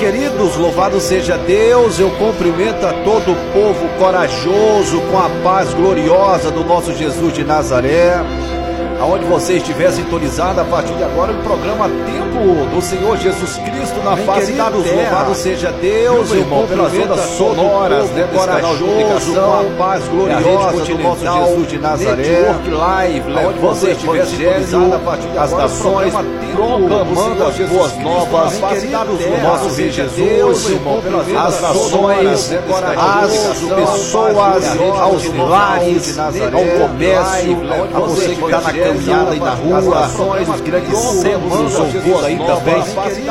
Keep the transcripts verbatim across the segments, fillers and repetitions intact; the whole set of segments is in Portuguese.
queridos, louvado seja Deus. Eu cumprimento a todo o povo corajoso com a paz gloriosa do nosso Jesus de Nazaré. Aonde você estiver sintonizado, a partir de agora o programa Tempo do Senhor Jesus Cristo na Bem, face da terra. Louvado seja Deus, meu irmão, pelas ondas sonoras, né, corajoso, com a paz gloriosa do nosso Jesus de Nazaré. Network Live, aonde você estiver sintonizado, a partir de agora, as nações proclamando as boas novas do nosso Rei Jesus, as nações, as pessoas, aos lares, ao comércio, a você que está na caminhada aí na rua, os grandes centros nos ouvindo aí também,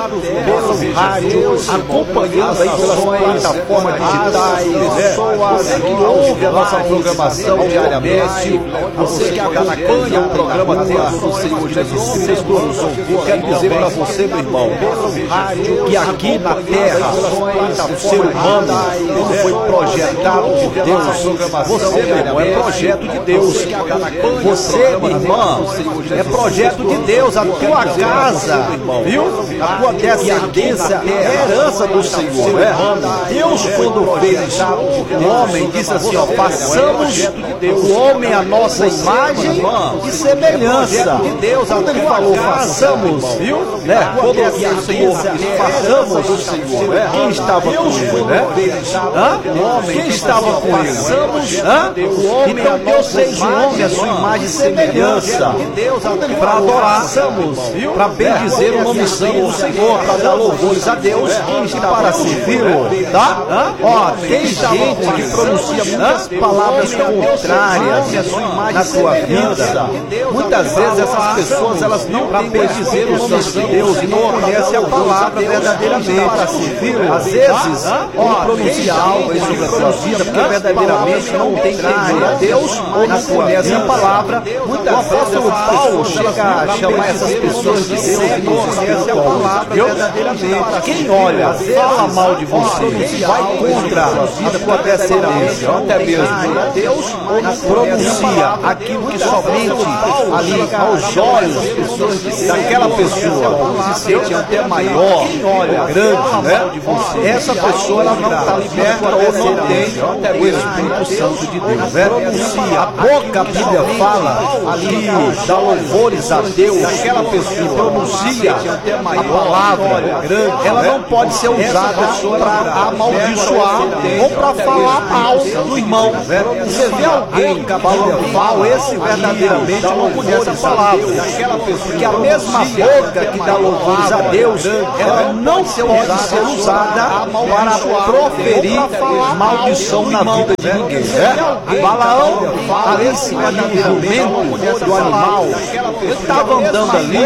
pelo rádio, acompanhando aí pelas plataformas digitais, você que ouve a nossa programação diariamente, você que acompanha o programa Tempo do Senhor Jesus Cristo nos ouvindo. Eu quero dizer para você, meu irmão, que aqui na terra o ser humano ele foi projetado por Deus. Você, meu irmão, é projeto de Deus. Você, minha irmã, é projeto de Deus. A tua casa, viu? A tua descendência é herança do Senhor. É? Deus, quando fez o homem, disse assim: ó, façamos o homem a nossa imagem e semelhança. Quando ele falou façamos, viu? Né? Quando o Senhor disse façamos o Senhor, é? Quem estava com ele? Né? Hã? Quem estava com ele? Hã? Então Deus fez o homem a sua imagem e semelhança para adorar, para bendizer o nome santo do Senhor, para dar louvores a Deus e para servi-lo, tá? Ó, tem gente que pronuncia muitas palavras contrárias na sua vida. Muitas vezes essas pessoas elas não têm bendizer o nome de Deus e não conhecem a palavra verdadeiramente para servi-lo. Às vezes, ó, pronuncia algo sobre a sua vida porque verdadeiramente não tem temor a Deus ou não conhece a palavra. Muitas vezes o apóstolo Paulo chega a chamar essas pessoas de Deus e não conhece a palavra verdadeiramente. Quem olha, fala mal de você, vai contra a tua descendência, até mesmo a Deus, pronuncia aquilo que somente ali aos olhos daquela pessoa se sente até maior, olha, grande, né? Essa pessoa ela não está liberta ou não tem o Espírito Santo de Deus, né? A boca, a Bíblia fala ali, dá louvores a Deus, aquela pessoa pronuncia a palavra grande, ela não pode ser usada para amaldiçoar ou para falar mal do irmão. Você vê alguém falando mal, esse verdadeiramente não conhece a palavra, porque a mesma boca que dá louvores a Deus, ela não pode ser usada para proferir maldição na vida de ninguém. Né? Balaão, ali em cima do jumento do animal, ele estava andando ali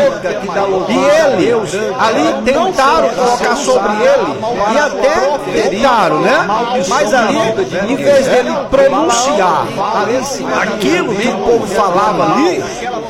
e ele, ali tentaram colocar sobre ele e até tentaram, né? Mas ali, em vez dele pronunciar aquilo que o povo falava ali,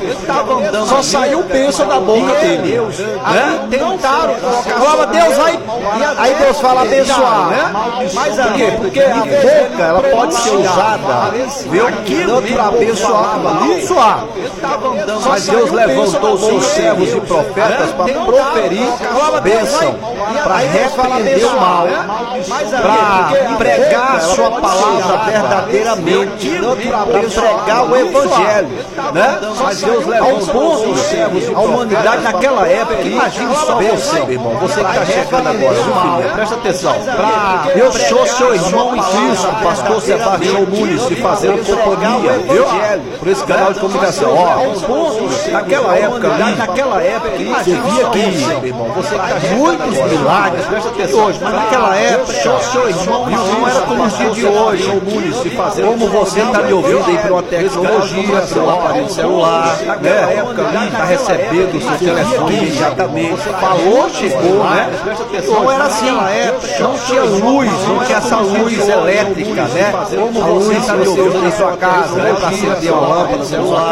só saiu bênção da boca dele. Né? Tentaram colocar, falava Deus, aí, aí Deus fala abençoar, né? Mas ali, porque a boca ela pode ser usada, viu? Aquilo para abençoar, abençoar. Mas Deus levantou os seus servos e profetas para proferir bênção, para repreender o mal, para pregar a sua palavra verdadeiramente, para pregar o evangelho, né? Mas Deus levantou os seus servos, a humanidade naquela época. Imagine só você, meu irmão, você que está chegando agora, filho, presta atenção. Eu sou seu irmão em Cristo, pastor Sebastião Nunes, de Fazendo Companhia, viu? Por esse canal de comunicação. Ó, naquela época, naquela época, você via aqui, meu irmão, você que está muitos milagres, presta atenção hoje, mas naquela época, seu irmão não era como os dias de hoje, como você está me ouvindo aí por uma tecnologia, pelo aparelho celular, naquela época, está recebendo o seu telefone imediatamente, falou, chegou, né? Não era assim, não tinha luz, não tinha essa luz elétrica, né? Como você está me ouvindo em sua casa, né? Para acender a lâmpada do celular, não tinha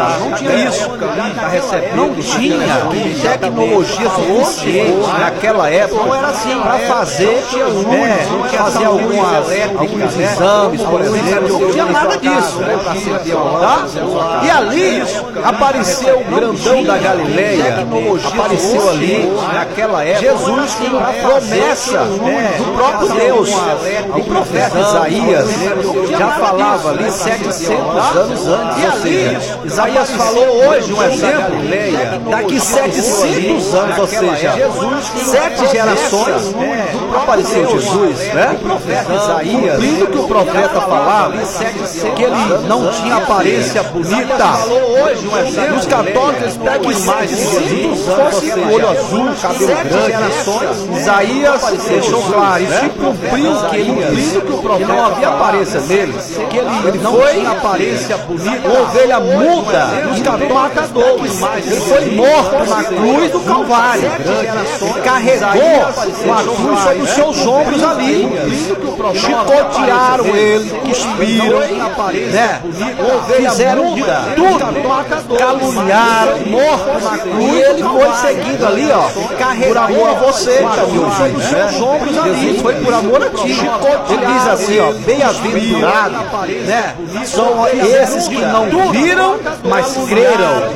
tinha isso. Não tinha tecnologia suficiente naquela época. Não era assim. Para fazer, tinha luz, é, fazer algumas, alguns exames, por exemplo. Não tinha nada disso. Tá? E ali apareceu o grandão da Galileia. Apareceu ali naquela época. Jesus tem uma promessa do próprio Deus. O profeta Isaías já falava ali setecentos anos antes. E ali, Isaías falou hoje um exemplo, daqui setecentos anos, ou seja, sete gerações, apareceu Jesus, né? Cumprindo o que o profeta falava, que ele não tinha aparência bonita. E os católicos pegam imagens de Jesus, fosse com olho azul, cabelo grande. Isaías deixou claro, isso se cumpriu que ele disse, que não havia aparência nele, que ele não tinha aparência bonita, uma ovelha muda, os católicos, ele foi morto na cruz do Calvário, ele carregou uma cruz sobre os seus ombros ali, chicotearam ele, cuspiram, né? Fizeram de tudo, caluniaram, morto na cruz, e ele foi seguindo ali, ó, por amor a você, sobre os seus ombros ali. Jesus foi por amor a ti. Ele diz assim, ó, bem-aventurado, né? São esses que não viram, mas creram.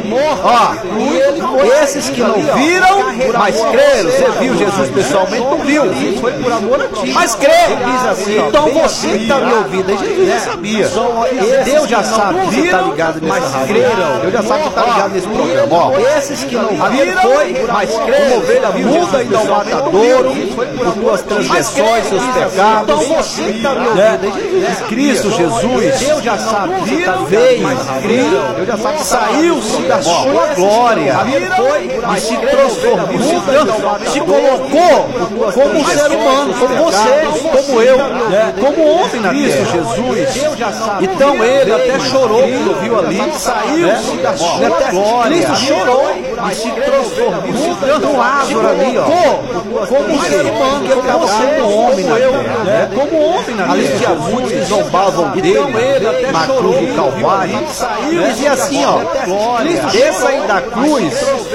Ó, esses que não viram, mas creram. Você viu Jesus pessoalmente? Não viu. Foi por amor a ti. Mas crê. Diz assim, ó, então você que está me ouvindo, Jesus já sabia. Deus já sabe que você está ligado nessa rádio. Deus já sabe que está ligado nesse programa. Ó, esses que não viram, mas creram. Como ovelha muda e não matadouro, por tuas transgressões, seus pecados. Então você que está me ouvindo, Cristo Jesus, Deus já sabe que está veio, Deus já sabe que saiu-se da sua glória e se transformou, se colocou como um ser humano, como você, como eu, como homem na terra. Jesus, então ele até chorou quando viu ali, saiu-se da sua glória. Cristo chorou e se transformou, um Lázaro ali, ó, como um ser humano, que ele estava como homem na terra, como homem na terra. Ali tinha muitos que zombavam dele, na cruz do Calvário, e dizia assim, ó, desça aí da cruz,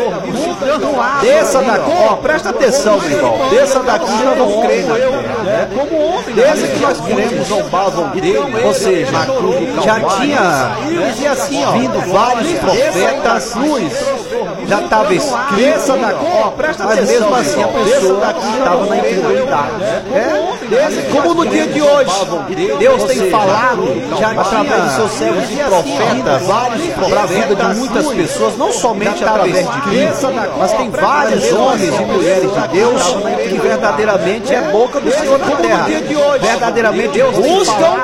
desça da cruz, ó, presta atenção, meu irmão, desça da cruz, nós vamos crer na terra, desça que nós cremos, zombavam dele, ou seja, na cruz do Calvário, já tinha, dizia assim, ó, vindo vários profetas, cruz, já estava escrito da cruz, mas mesmo assim a pessoa estava na incredulidade. É, como no dia de hoje, Deus tem falado, já através dos seus servos e profetas, para a vida de muitas pessoas, não somente através de Cristo, mas tem vários homens e mulheres de Deus que verdadeiramente é boca do Senhor na terra, verdadeiramente buscam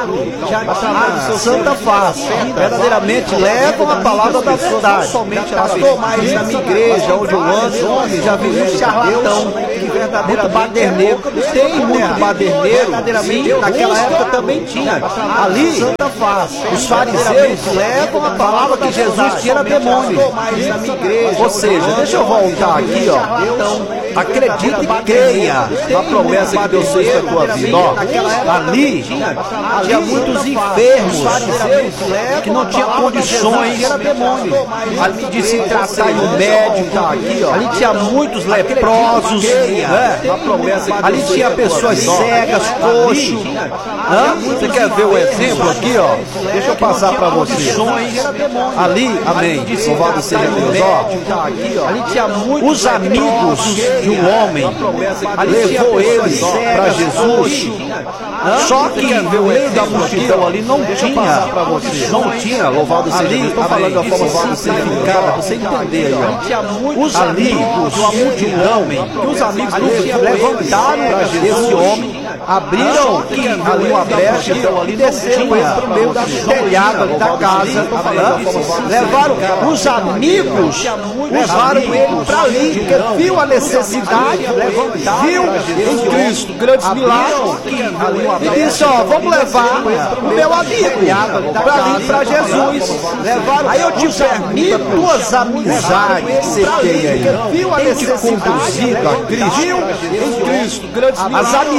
a santa face, verdadeiramente levam a palavra da verdade. Pastor, mas na minha igreja, onde eu ando, já vi um charlatão, muito baderneiro, tem muito baderneiro, sim, naquela época também tinha. Ali, os fariseus levam a palavra que Jesus tinha era demônio. Ou seja, deixa eu voltar aqui, ó. Então, acredite e creia na promessa que Deus fez para a tua vida. Ó, ali, tinha muitos enfermos que não tinham condições ali de se tratar em um médico. Ali tinha muitos leprosos, né? Ali tinha pessoas cegas, coxos. Você quer ver o exemplo aqui, ó? Deixa eu passar para você. Ali, amém, louvado seja Deus, ó. Ali tinha muitos, os amigos de um homem levou eles para Jesus. Só que no meio da multidão ali não tinha, não tinha, louvado seja Deus. Estou falando da forma simplificada, você entender aí, ó. Os amigos de uma multidão, que os amigos levantaram para esse homem, abriram ali uma brecha e desceram ele para o meio da telhada da casa. Levaram os amigos, levaram ele para ali, porque viu a necessidade, viu em Cristo grandes milagres, e disse, ó, vamos levar o meu amigo para ali, para Jesus. Aí eu te permito, tuas amizades que você tem aí, tem te conduzido a Cristo, em Cristo, grandes milagres. As amizades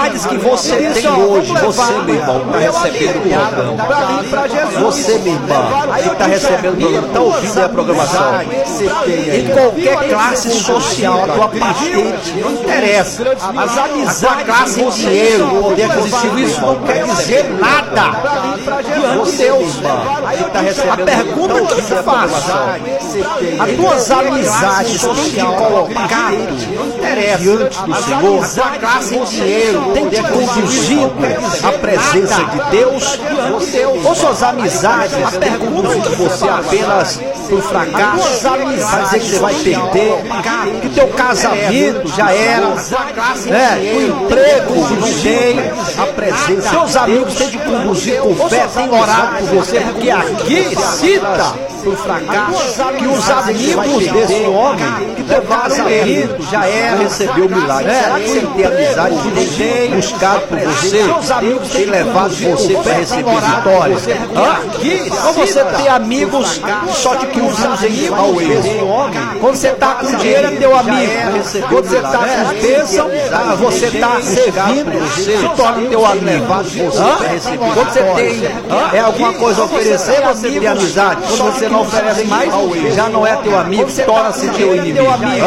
amizades que você tem hoje, você, meu irmão, está recebendo o programa. Você, minha irmã, que está recebendo o programa, está ouvindo a programação. Em qualquer classe social, a tua patente, não interessa. As amizades, a classe em dinheiro, poder aquisitivo, isso não quer dizer nada. Diante de Deus, a pergunta que eu te faço, as tuas amizades têm te colocado diante do Senhor, a classe em dinheiro tem te conduzido à presença de Deus, ou suas amizades têm conduzido você apenas para o fracasso, vai dizer que você vai perder, que teu casamento já era, né? O emprego não tem, a presença, seus amigos têm te conduzido com fé, têm orado por você, porque aqui cita para o fracasso, que os amigos desse homem que teu casamento já era, recebeu o milagre. Será que você tem amizade que tem buscado por você, seus amigos têm levado você para receber vitória? Ou você tem amigos que só te cruzam em mau erro? Quando você está com dinheiro é teu amigo, quando você está com bênção, você está servindo, se torna teu amigo. Quando você tem é alguma coisa a oferecer, você tem amizade. Quando você não oferece mais, já não é teu amigo, torna-se teu inimigo.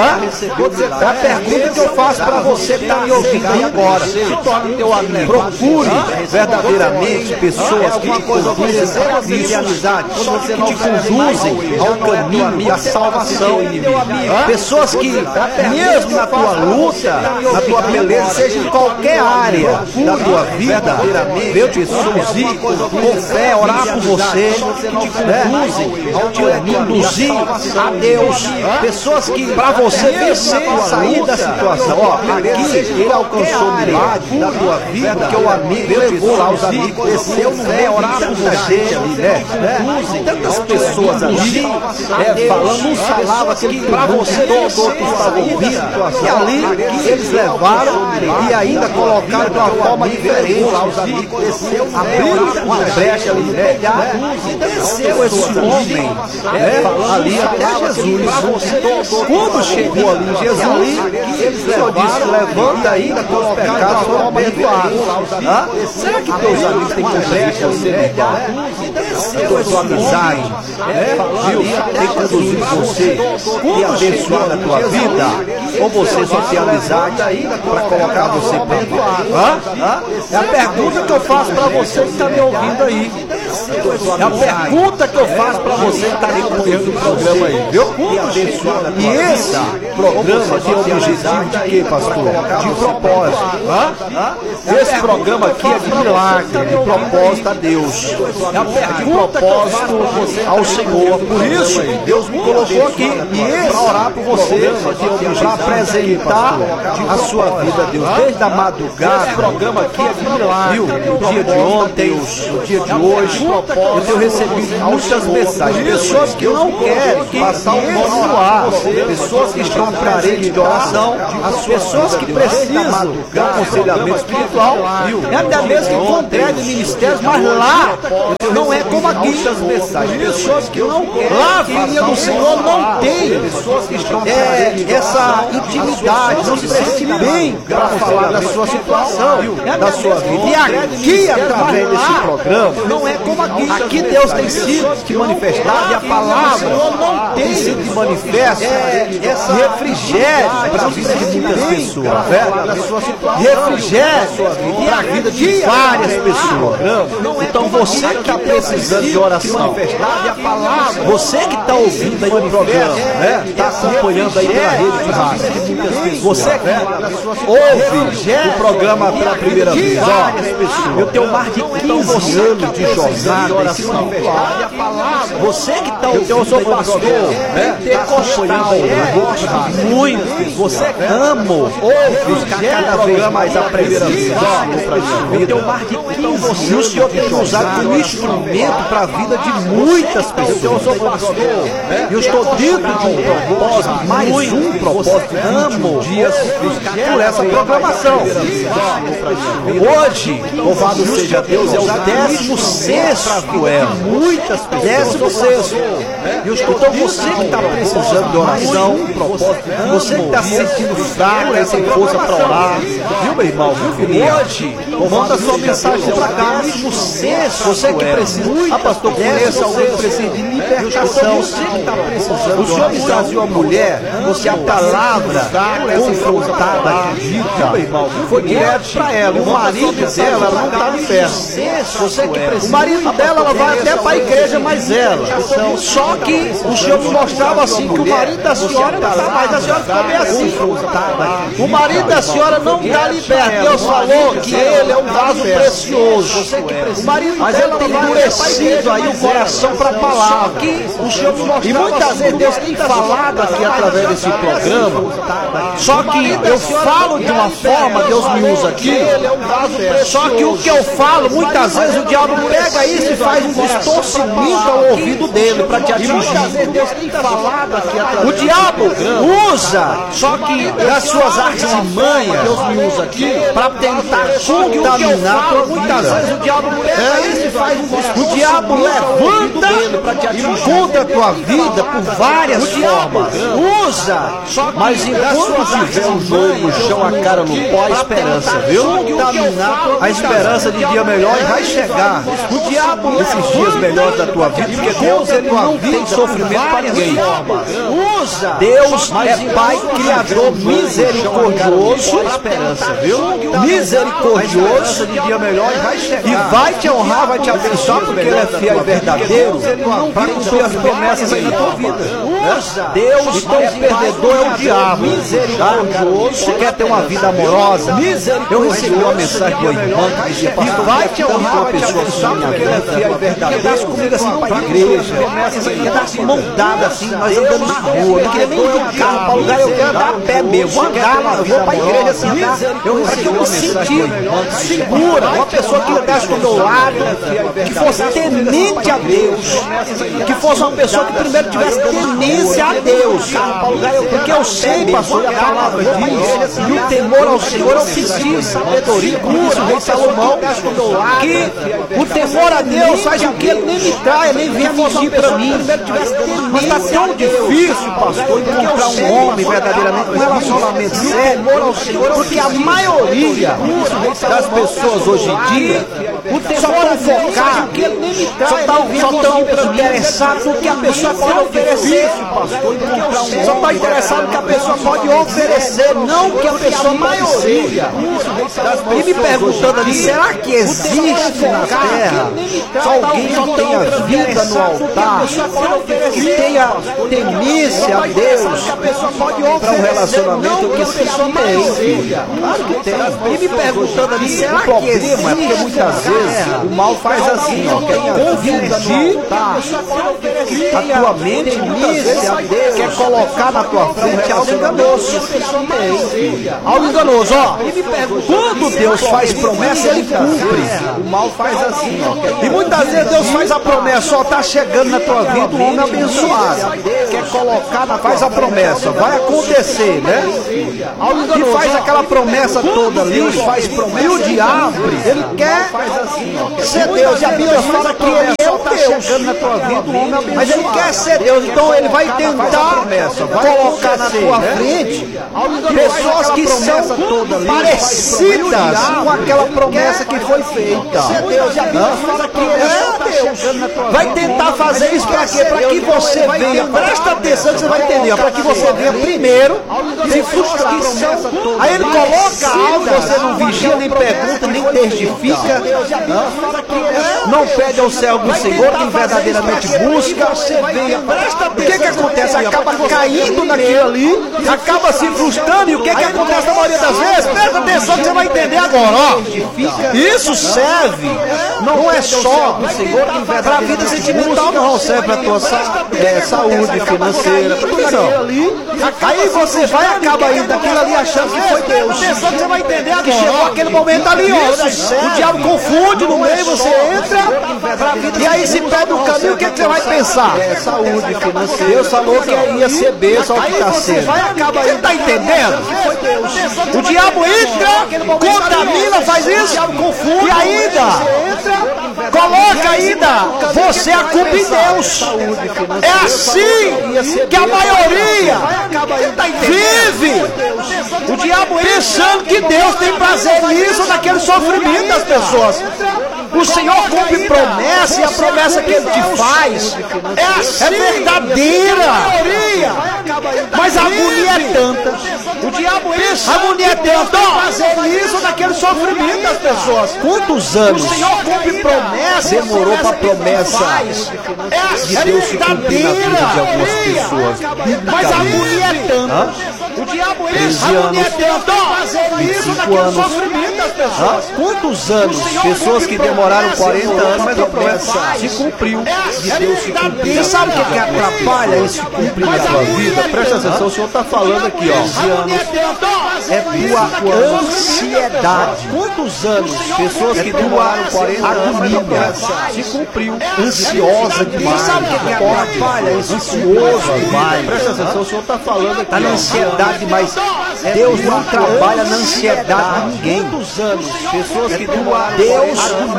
É a pergunta que eu faço para você que está me ouvindo aí agora. Se torna teu amigo. Procure verdadeiramente pessoas que te conduzem de amizade, que te conduzem ao caminho da salvação. Pessoas que, mesmo na tua luta, na tua beleza, seja em qualquer área da tua vida, veio te conduzir com fé, orar por você, que te conduzem ao te conduzir a Deus. Pessoas que, para você vencer, sair da situação. Ó, aqui ele alcançou o milagre da tua vida, porque o amigo levou lá os amigos, desceu no fé, orar por você, né? Tantas pessoas ali, é, falando, uns falavam que para você, todos outros estavam ouvindo, e ali eles levaram e ainda colocaram de uma forma diferente. Abriram uma brecha ali, né? E desceu esse homem, né? Ali até Jesus. Quando chegou ali em Jesus, eles levaram, levanta ainda com os pecados foram perdoados. Ah? Será que teus amigos têm brecha você ligar? A tua amizade, é, viu? Tem conduzido você e abençoado a tua vida? Ou você só tem amizade para colocar você perdoado? Ah? É a pergunta que eu faço para você que está me ouvindo aí. É a pergunta que eu faço para você que está acompanhando o programa aí, viu? E esse programa tem o objetivo de quê, pastor? De propósito. Hã? Esse programa aqui é de milagre, de propósito a Deus. É de propósito ao Senhor. Por isso, Deus me colocou aqui para orar por você, para apresentar a sua vida a Deus. Desde a madrugada, esse programa aqui é de milagre. No dia de ontem, no dia de hoje, eu tenho recebido muitas mensagens. Pessoas que não querem passar o nome no ar, pessoas que estão em parede de oração, as pessoas que precisam de aconselhamento espiritual, e até mesmo que encontrei de ministérios, mas lá não é como aqui. Pessoas que não querem, lá a filha do Senhor não tem é, essa intimidade, não se sente bem para falar da sua situação, da sua vida. E aqui, através desse programa, não é como aqui. Aqui Deus tem sido que manifestado e a palavra não tem sido que manifesta esse refrigério para a vida de muitas pessoas, refrigério para a vida de várias pessoas. Então você que está precisando de oração, você que está ouvindo aí o programa, né? Está acompanhando aí pela rede de rádio, você que ouve o programa pela primeira vez, ó, eu tenho mais de quinze anos de jornada espiritual. Você que está ouvindo, eu sou pastor, né? Acompanhando muito, você ama, ouve cada vez mais a primeira vez, ó, eu tenho mais de quinze anos, e o Senhor tem me usado como instrumento para a vida de muitas pessoas. Eu sou pastor, eu estou dentro de um propósito, mais um propósito, amo dias por essa programação. Hoje, louvado seja Deus, é o décimo sexto, é muitas pessoas, sucesso. Então você que está precisando de oração, você que está se sentindo fraco, sem força para orar, viu, meu irmão, viu, filhinho? Hoje, manda sua mensagem para cá. Sucesso. Você que precisa, ah, pastor, conheça alguém que precisa de libertação. Você que está precisando. O Senhor me trazia uma mulher, você a palavra confrontada, dita, meu irmão, foi direto para ela. O marido dela não está no inferno. Você que precisa. O marido dela, ela vai até para a igreja, mas ela. Só que o Senhor me mostrava assim que o marido da senhora não está mais. A senhora ficou meio assim. O marido da senhora não está liberto. Deus falou que ele é um vaso precioso. Mas ele tem endurecido aí o coração para a palavra. E muitas vezes Deus tem falado aqui através desse programa. Só que eu falo de uma forma, Deus me usa aqui. Só que o que eu falo, muitas vezes o diabo pega isso e faz um distorcimento ao ouvido dele para te atingir. O diabo usa, só que das suas artimanhas, Deus me usa aqui, para tentar contaminar tua vida. Muitas vezes o diabo pega isso e faz um distorcimento. O diabo levanta contra a tua vida por várias formas. Usa, mas enquanto tiver o jogo no chão, a cara no pó, a esperança, viu? A esperança de dia melhor vai chegar. O diabo esses dias melhores da tua vida, porque Deus ele não tem sofrimento para ninguém. Usa. Deus é Pai Criador misericordioso, esperança, viu? Misericordioso de dia melhor vai chegar. E vai te honrar, vai te abençoar, porque Ele é fiel e verdadeiro para cumprir as promessas aí na tua vida. Deus, então o perdedor é o diabo. Misericordioso. Você quer ter uma vida amorosa? Eu recebi uma mensagem de uma irmã que dizia: e vai te honrar, uma pessoa assim, porque Ele é fiel e verdadeiro. Ele comigo assim para a igreja. Ele dá assim, mão dada assim, nós andando na rua. Não queria nem ir de carro para lugar, eu quero andar a pé mesmo. Vou andar, eu vou para a igreja assim, andar. Eu recebi um sentido segura, uma pessoa que andasse do meu lado, que fosse temente a Deus, que fosse uma pessoa que primeiro tivesse tenência a Deus, porque eu sei, pastor, a palavra diz, e o temor ao Senhor é o que diz, sabedoria, como diz o rei Salomão, que o temor a Deus faz com que ele nem me traia, nem venha mentir para mim. Mas está tão difícil, pastor, encontrar um homem verdadeiramente com um relacionamento sério, porque a maioria das pessoas hoje em dia só estão focadas, só estão interessados no que a pessoa pode oferecer, só estão interessados no que a pessoa pode oferecer, não o que a pessoa maioria. E me perguntando ali, será que existe na terra só alguém que tenha vida no altar, que tenha temência a Deus para um relacionamento que se tem? Claro que tem. E me perguntando ali, será que existe? O problema é porque muitas vezes o mal faz assim, ó, quer confundir a tua mente, muitas vezes quer colocar na tua frente algo enganoso. Algo enganoso, ó. Quando Deus faz promessa, Ele cumpre. O mal faz assim, ó. E muitas vezes Deus faz a promessa, ó, tá chegando na tua vida um homem abençoado. Quer colocar, na, faz a promessa, vai acontecer, né? E faz aquela promessa toda ali, faz promessa. E o diabo, ele quer ser Deus. E a Bíblia fala que ele é o Deus na tua vida, mas ele quer ser Deus. Então ele vai tentar colocar na tua frente pessoas que são parecidas com aquela promessa que foi feita. Deus, e a Bíblia fala que ele é Deus. Vai tentar fazer isso para quê? Para que você venha, presta atenção que você vai entender, para que você venha primeiro se frustrar. Aí ele coloca algo, você não vigia, nem pergunta, nem testifica, não pede ao céu do Senhor, quem verdadeiramente busca. O que que acontece? Acaba caindo naquilo ali, acaba se frustrando, e o que que acontece na maioria das vezes? Presta atenção que você vai entender agora, ó. Isso serve, não é só para a vida sentimental, não serve para a tua é, saúde financeira, financeira, tudo naquilo ali. Aí você vai e acaba indo daquilo ali achando que foi Deus. Pensando que você vai entender agora. Que chegou aquele momento ali, ó. O diabo confunde no meio, você entra e aí se perde o caminho, o que, que você vai pensar? É saúde financeira. Deus falou que ia ser bênção, olha o que está sendo. Você está entendendo? O diabo entra, contamina, faz isso, e ainda coloca ainda você a culpa em Deus. É assim que a maioria vive. O diabo pensando que Deus tem prazer nisso, naquele sofrimento das pessoas. O Senhor cumpre promessa e a promessa que Ele te faz é, assim, é verdadeira. Mas a agonia é tanta. O diabo pensa, a agonia é tanta. Fazer isso naquele sofrimento das pessoas. Quantos anos o Senhor cumpre promessa demorou para a promessa de Deus se cumprir na vida de algumas pessoas? Mas a agonia é tanta. O diabo pensa, a agonia é tanta. Fazer isso naquele sofrimento das pessoas. Quantos anos pessoas que demoraram quarenta anos, mas a promessa se cumpriu de Deus se cumprir. Você sabe o que, que atrapalha esse cumprir na sua vida? Presta atenção, o Senhor está falando aqui, ó. É tua ansiedade. Quantos anos pessoas que demoraram quarenta anos, mas a promessa se cumpriu. Ansiosa demais. Você sabe o que, que atrapalha esse ansioso demais? Presta atenção, o Senhor está falando aqui. Está na ansiedade demais. Deus não trabalha na ansiedade de ninguém. Quantos anos pessoas que demoraram Deus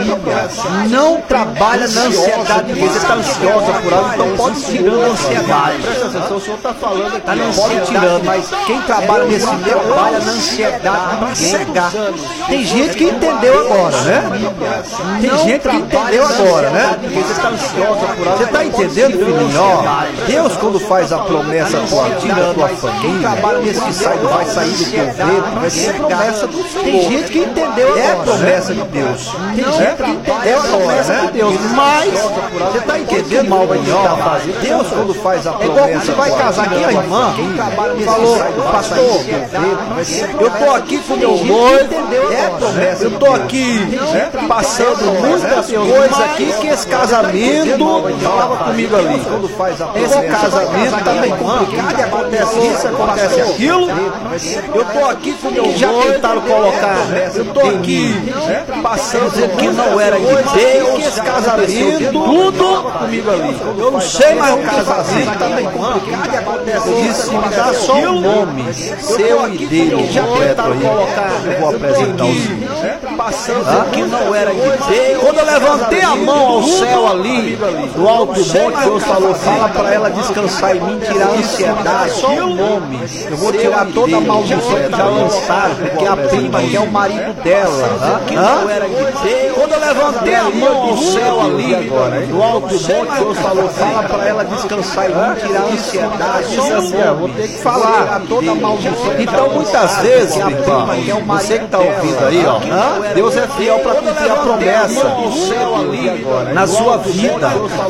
não trabalha na ansiedade de ninguém. Você está ansiosa por algo, então pode tirando a ansiedade. Presta atenção, o Senhor está falando aqui. Está na ansiedade, tirando, mas quem trabalha nesse meio trabalha na ansiedade de ninguém. Tem gente que entendeu agora, né? Tem gente que entendeu agora, né? Você está ansiosa por algo. Você está entendendo, filhinho? Ó, Deus, quando faz a promessa tua vida, a tua família, quem trabalha nesse sai, vai sair do teu ventre, vai ser promessa do Senhor. Tem gente que entendeu agora. É promessa de Deus. Tem gente que entendeu a promessa de Deus. Mas você está entendendo mal vai estar fazendo? Deus, quando faz a promessa, você vai casar aqui, a irmã falou, pastor, eu estou aqui com meu noivo, eu estou aqui passando muitas coisas aqui, que esse casamento estava comigo ali. Esse casamento está bem complicado, e acontece isso, acontece aquilo. Eu estou aqui com meu noivo, já tentaram colocar, eu estou aqui passando, dizendo que não era de Deus, que esse casamento, tudo comigo ali. Eu não sei, mas o casamento está bem complicado, e acontece isso, me dá só o nome seu e dele completo aí. Eu vou apresentar os passando que não era de Deus. Quando eu levantei a mão ao céu ali, do alto monte, Deus falou, fala para ela descansar em mim, tirar a ansiedade, só o nome. Eu vou tirar toda a maldição que já lançaram, porque a prima que é o marido dela, que não era de Deus. Quando eu levantei a mão ao céu ali, do alto monte, Deus falou, fala para ela descansar em mim, tirar a ansiedade, só o nome. Vou ter que falar toda a maldição. Então muitas vezes, você que está ouvindo aí, ó, Deus é fiel para cumprir a promessa na sua vida.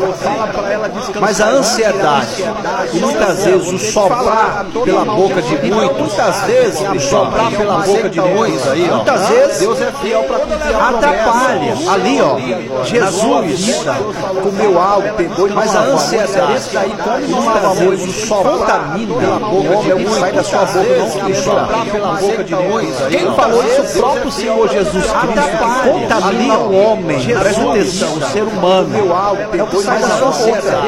Mas a ansiedade, e muitas vezes o soprar pela boca de muitos, muitas vezes o soprar pela boca de muitos aí, ó, muitas vezes Deus é fiel para cumprir a atrapalha. Ali, ó, Jesus comeu algo, pegou, mas a ansiedade daí come uma voz, o soprar contamina pela boca de muitos, sai da sua boca, não que soprar pela boca de muitos. Quem falou isso? O próprio Senhor Jesus Cristo, que contamina o homem. Presta atenção, o ser humano é o que sai da sua boca.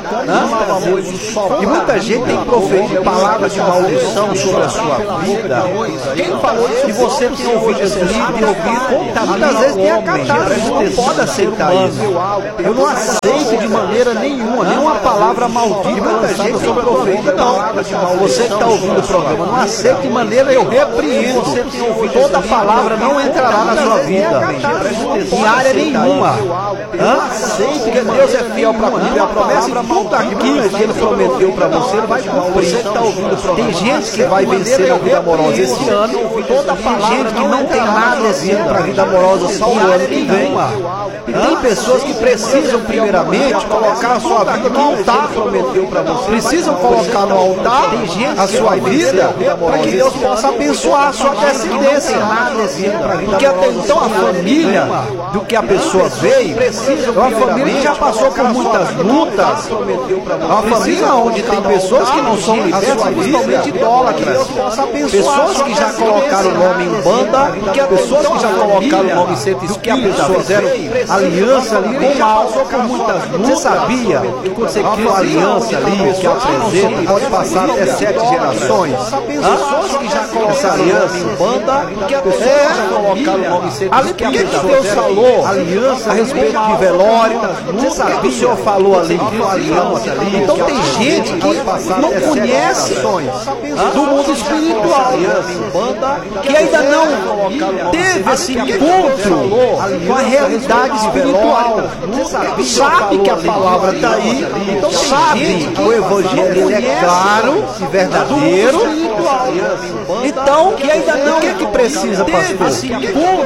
E muita gente tem proferido palavras de maldição sobre a sua vida. Quem falou isso? E você tem ouvido esse livro e ouvido, contamina muitas vezes tem acatado. Não pode aceitar isso. Eu não aceito de maneira nenhuma, nenhuma palavra maldita lançada sobre a tua vida, não. Você que está ouvindo o programa, não aceita de maneira, eu repreendo. Você tem ouvido toda palavra não entrará na sua vida, em área nenhuma. Porque Deus é fiel para cumprir a promessa, e tudo aquilo que Ele prometeu para você, Ele vai cumprir. Você que está ouvindo o programa, tem gente que vai vencer na vida amorosa esse ano, tem gente que não tem nada assim para a vida amorosa só o ano que que vem. E tem pessoas que precisam primeiramente colocar a sua vida no altar, prometeu para você. Precisam colocar no altar a sua vida para que Deus possa abençoar a sua descendência. Porque até então a família do que a pessoa veio, é uma família que já passou por muitas lutas, é uma família onde tem pessoas que não são libertas, principalmente idólatras, pessoas que já colocaram o nome em banda, pessoas que já colocaram o nome em centro espírita, fizeram aliança ali com o mal, por muitas lutas. Você sabia que quando você cria uma aliança ali, que apresenta, pode passar até sete gerações? Pessoas que já colocaram aliança em banda, pessoas que já colocaram o nome em centro espírita. Ali, por que Deus falou aliança a respeito de velório? Você sabia que o Senhor falou ali, aliança ali? Então tem gente que não conhece do mundo espiritual, que ainda não teve esse encontro com a realidade espiritual. Sabe que a palavra está aí, então sabe que o Evangelho é claro e verdadeiro. Então, que ainda não, o que é que precisa, pastor?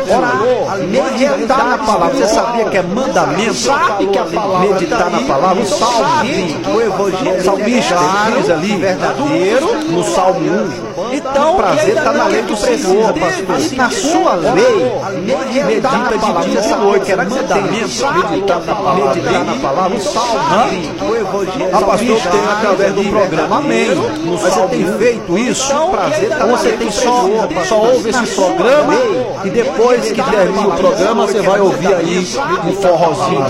Orar, meditar na palavra. Você sabia que é mandamento? Sabe que a palavra meditar na palavra? O Salmo, o Evangelho, o salmista diz ali, verdadeiro, no Salmo um. Então, o prazer está na lei do Senhor, pastor. Na sua lei, medita de dia e noite, que era mandamento, meditar na palavra, meditar na palavra, o Salmo, o Evangelho. Ah, pastor, tem através do programa, amém. Mas você tem feito isso? Prazer, ou você tem só, só ouve esse programa e depois que termina o programa você vai ouvir aí um forrozinho,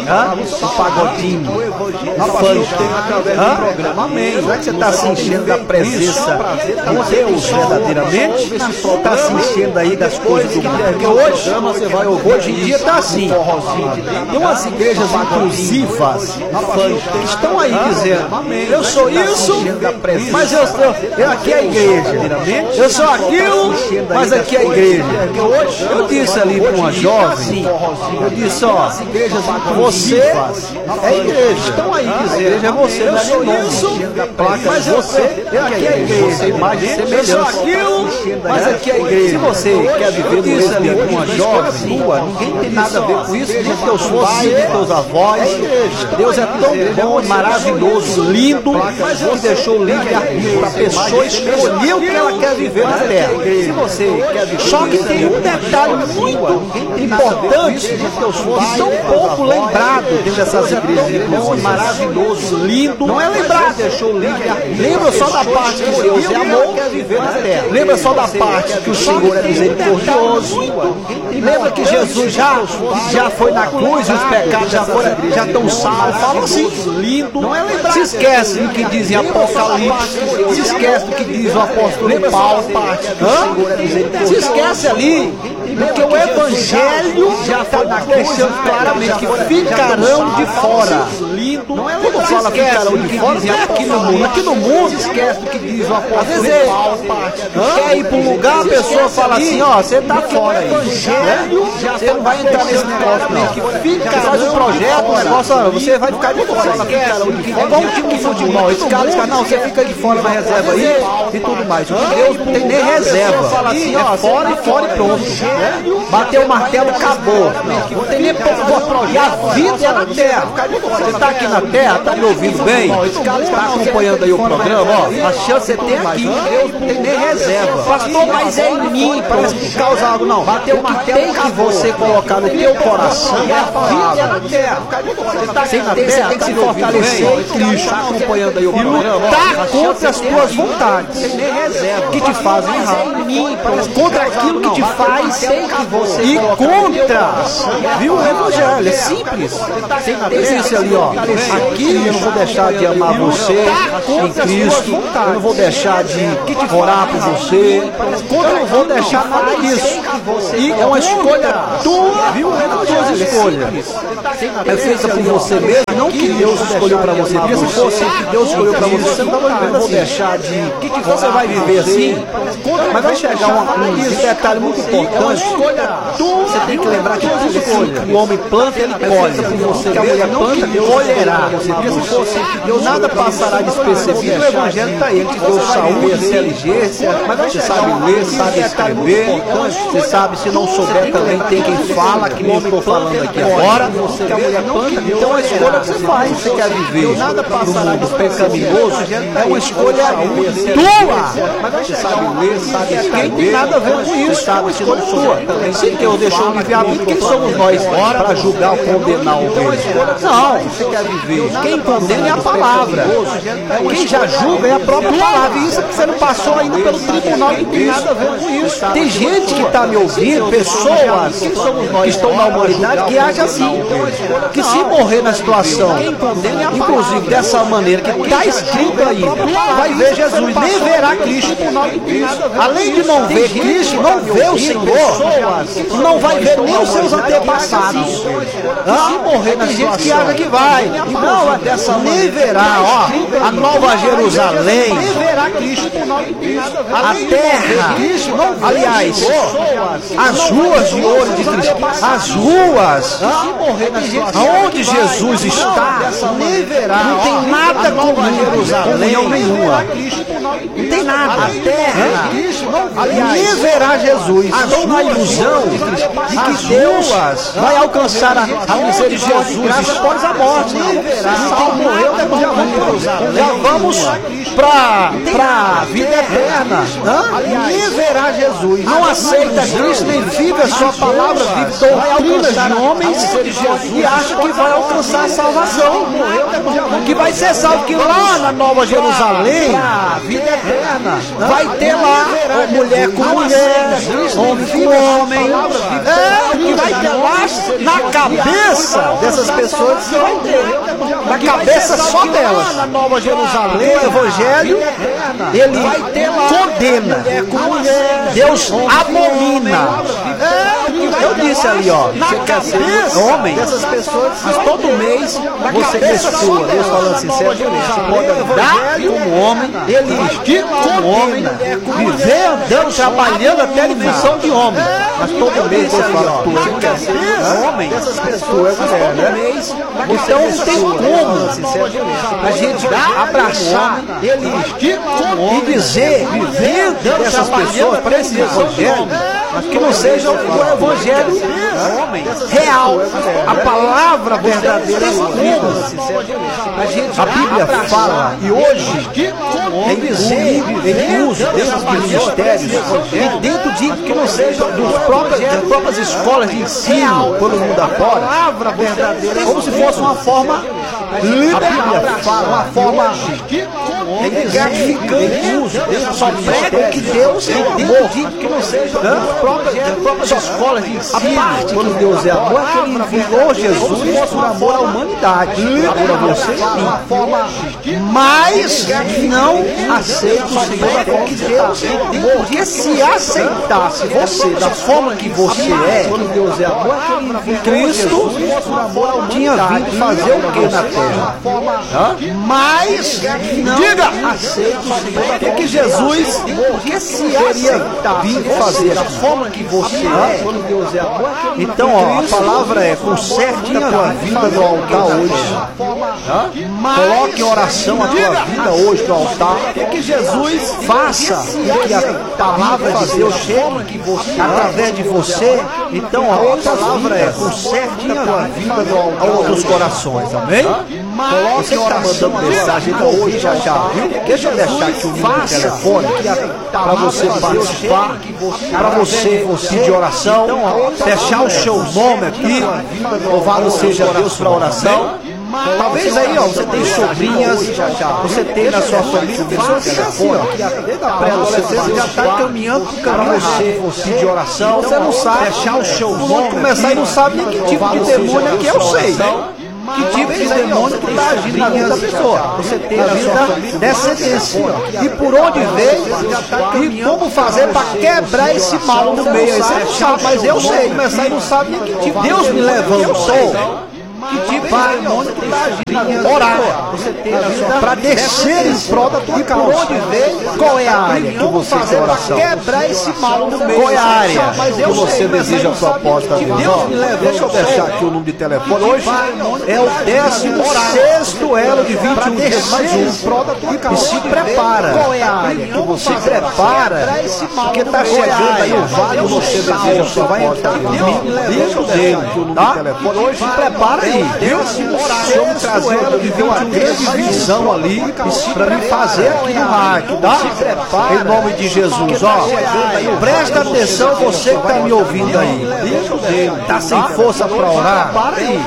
um pagodinho, um funk, tem através do programa, amém. Não é que você está se enchendo da presença de Deus verdadeiramente? Está se enchendo aí das coisas do mundo? Porque hoje, você vai ouvir, hoje em dia está assim. Tem umas igrejas inclusivas que estão aí dizendo, eu sou isso, mas eu sou, eu aqui é a igreja. Eu sou aquilo, mas aqui é a igreja. Eu disse ali para uma jovem, eu disse, ó, você é a igreja. Estão aí dizendo, a igreja é você, eu sou isso, mas você aqui é a igreja. Imagem e semelhança. Eu sou aquilo, mas aqui é a igreja. Se você quer viver no mesmo ali com uma jovem tua, ninguém tem nada a ver com isso, nem teus pais, nem teus avós. Deus é tão bom, maravilhoso, lindo, que deixou o livre-arbítrio para a pessoa escolher o que ela quer viver na terra. Se você quer viver, só que tem um detalhe muito importante e tão pouco lembrado dentro dessas igrejas. Bom, maravilhoso, lindo, não é lembrado. Deixou o livre-arbítrio. Lembra só da parte que Deus é amor, quer viver na terra. Lembra só da parte que o Senhor é misericordioso. Lembra que Jesus já, já foi na cruz e os pecados já foram, já estão salvos. Fala assim, lindo. Não é lembrado. Se esquece do que diz em Apocalipse. Se esquece do que diz o apóstolo Paulo. Hã? Se esquece ali, porque o Evangelho já está deixando claramente que ficarão de fora. Quando fala ficarão de fora, não é aqui no mundo. Aqui no mundo, se esquece do que diz o apóstolo Paulo. Quer ir para um lugar, a pessoa fala assim, ó, você está fora aí. Você não vai entrar nesse negócio, não. Você faz um projeto, um negócio, você vai ficar de fora. É igual um time de futebol. Esse cara, esse cara, não, você fica de fora na reserva aí e tudo mais. Deus não tem nem reserva. Fala assim, ó, fora e fora e pronto. Bateu o martelo, acabou. Não tem nem projeto. E a vida é na terra. Você está aqui na terra, está me ouvindo bem? Está acompanhando aí o programa, ó. A chance você tem aqui. Deus não tem nem reserva. Pastor, mas é em mim, parece que causa algo. Não, bateu o martelo que você colocar no teu coração é a vida é na terra. Você está aqui na terra, tem que se fortalecer em Cristo. Está acompanhando aí o programa, ó. Lutar contra as tuas vontades que te fazem errar. Contra aquilo que te faz e contra, viu, o Evangelho, é simples. Disse ali, ó, aqui eu não vou deixar de amar você em Cristo, eu não vou deixar de orar por você, eu não vou deixar nada disso. E é uma escolha tua, viu, é uma tua escolha. É feita por você mesmo, não que Deus escolheu para você. Porque se fosse que Deus escolheu para você, você não estava vivendo assim. Vou deixar de, você vai viver assim, mas vai chegar um, um detalhe muito importante. escolha tua. Você tem que lembrar que tudo escolha. O homem planta, ele colhe. Que a mulher planta, colherá. Eu nada passará despercebido. O evangelho está aí. Ele te deu saúde, inteligência. Mas você sabe ler, sabe escrever. Você sabe, se não souber também, tem quem fala, que nem eu estou falando aqui agora. Que a mulher planta, então a escolha que você faz. Você quer viver nada passará de pecaminoso, é uma escolha tua. Mas você sabe ler, sabe escrever. Quem tem nada a ver com isso, sabe, é uma escolha tua. Se Deus deixou o livre-arbítrio, quem somos nós para julgar ou condenar alguém? Não, você quer viver. Quem condena é a palavra. Quem já julga é a própria palavra. E isso que você não passou ainda pelo tribunal, não tem nada a ver com isso. Tem gente que está me ouvindo, pessoas que estão na humanidade, que age assim. Que se morrer na situação, inclusive dessa maneira que está escrito aí, vai ver Jesus, nem verá Cristo. Além de não ver Cristo, não vê o Senhor, não vai ver nem os seus antepassados. Se morrer na gente que acha que vai, não, dessa nem verá, ó, a Nova Jerusalém, nem verá Cristo, a terra, aliás, as ruas de ouro de Cristo, as ruas, aonde Jesus está, nem verá, não tem nada com Jerusalém nenhuma, não tem nada, a terra, aliás, nem verá Jesus. Estou na ilusão de que Deus vai alcançar a, a misericórdia de Jesus após a morte. Não morreu, já vamos para a vida eterna. Nem verá Jesus. Não aceita Cristo, nem vive a sua palavra, vive doutrinas de homens e acha que vai alcançar a salvação. Que vai ser salvo, que lá na Nova Jerusalém, vida eterna, vai ter lá mulher com mulher, homem com homem, é, que vai ter lá na cabeça dessas pessoas, que vai ter, na cabeça só delas. Na Nova Jerusalém, o Evangelho, ele condena, Deus abomina. É, eu disse ali, ó, na cabeça homem dessas pessoas, mas todo mês você pessoa, Deus falando assim, você pode andar como homem, ele vestir como homem, viver andando, trabalhando até em função de homem. Mas todo mês você fala, tu quer ser homem dessas pessoas, todo mês, então não tem como a gente abraçar ele vestir como homem e dizer, vivendo dessas pessoas para esse evangelho, que não seja o evangelho real, a palavra verdadeira. A gente, a Bíblia fala, e hoje, em dizer, em uso desses ministérios, e dentro de que não seja dos próprios, das próprias escolas de ensino pelo mundo afora, como se fosse uma forma, a Bíblia fala, uma forma gratificante uso, só prega que Deus é amor, que não seja das próprias escolas de ensino, quando Deus é amor, é que ele enviou Jesus por amor à humanidade, por amor a você e mim. Mas não aceita o Senhor porque Deus é amor. Porque se aceitasse você da forma que você é, quando Deus é amor, é que ele enviou Cristo tinha vindo fazer o que na terra? Hã? Mas não diga, aceita o Senhor porque Jesus, porque se teria vindo fazer da forma que você é, quando Deus é amor, então ó, a palavra é conserte a tua vida no altar hoje. Coloque em oração a tua vida hoje no altar. Que Jesus faça que a palavra de Deus chegue através de você. Então ó, a palavra é conserte a tua vida no altar dos corações. Amém? Você está mandando mensagem hoje já já, viu? Deixa eu deixar aqui o número de telefone para você participar, para você pedir oração, deixar o seu nome aqui. Louvado seja Deus para a oração. Talvez aí, ó, você tem sobrinhas, você tem na sua família pessoas que assim, ó, pré-adolescência já está caminhando para você pedir oração, você não sabe, deixar o seu nome, começar e não sabe nem que tipo de demônio é que eu sei. Que tipo de demônio que está agindo na vida da pessoa? Você tem a vida descendência. E por onde veio e como fazer para quebrar esse mal no meio. Aí você não sabe, mas eu sei. Começar e não sabe nem que tipo. Deus me levantou. Que tipo de demônio que está agindo orar, para descer em prol da tua causa. E por onde vem, qual é a área que você quer oração? Quebrar esse mal no meio. Qual é a área que você deseja a proposta de Deus? Deixa eu deixar aqui o número de telefone. Hoje é o décimo sexto elo de vinte e um dias mais um. E se prepara. Qual é a área que você prepara? Porque está chegando aí o vale que você deseja. Você vai entrar comigo. Deixa eu deixar aqui o número de telefone. Hoje se prepara aí. Estamos trazendo de ver uma grande visão ali para me fazer aqui no rádio, tá? Em nome de Jesus, ó. Presta atenção, você que está me ouvindo aí. Está sem força para orar? Para aí.